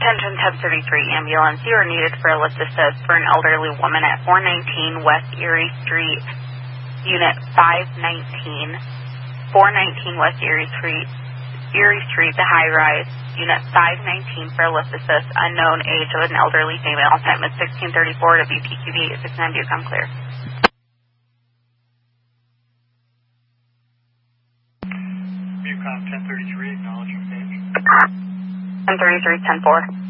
Attention 1033 ambulance. You are needed for a lift assist for an elderly woman at 419 West Erie Street, Unit 519. 419 West Erie Street, the high rise, Unit 519 for a lift assist. Unknown age of an elderly female. Time is 1634 to BPQB 69. Do you come clear? Bucom 1033, acknowledging page. 1033, 10-4.